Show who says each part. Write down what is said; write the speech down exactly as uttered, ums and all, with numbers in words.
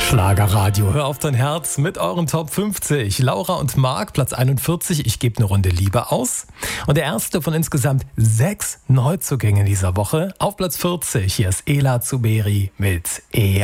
Speaker 1: Schlagerradio, hör auf dein Herz mit euren Top fünfzig. Laura und Marc, Platz einundvierzig, ich gebe eine Runde Liebe aus. Und der erste von insgesamt sechs Neuzugängen dieser Woche auf Platz vierzig. Hier ist Ela Zuberi mit E.